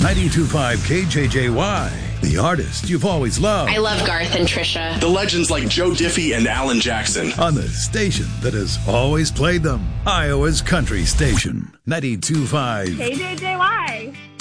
92.5 KJJY, the artist you've always loved. I love Garth and Trisha. The legends like Joe Diffie and Alan Jackson. On the station that has always played them. Iowa's country station. 92.5 KJJY.